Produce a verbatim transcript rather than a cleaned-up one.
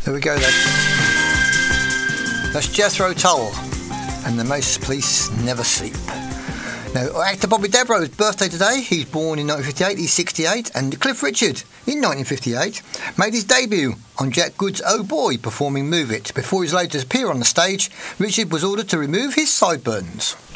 There we go then. That's Jethro Tull and the Most Police Never Sleep. Now, actor Bobby Devereaux's birthday today. He's born in nineteen fifty-eight, he's sixty-eight, and Cliff Richard in nineteen fifty-eight made his debut on Jack Good's Oh Boy performing Move It. Before he was allowed to appear on the stage, Richard was ordered to remove his sideburns.